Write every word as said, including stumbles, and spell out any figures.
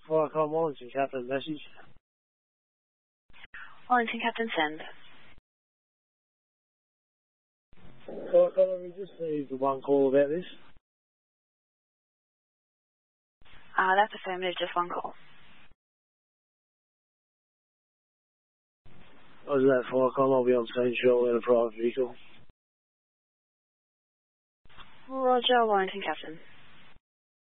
Viacom Wellington, Captain, message. Wellington, Captain, send. Viacom, we just need one call about this. Uh, that's affirmative, just one call. Roger that, Viacom. I'll be on scene shortly in a private vehicle. Roger, Wellington, Captain.